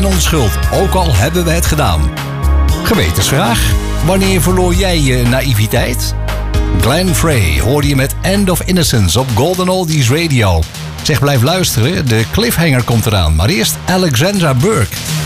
in onschuld, ook al hebben we het gedaan. Gewetensvraag. Wanneer verloor jij je naïviteit? Glenn Frey hoorde je met End of Innocence op Golden Oldies Radio. Zeg, blijf luisteren, de cliffhanger komt eraan. Maar eerst Alexandra Burke.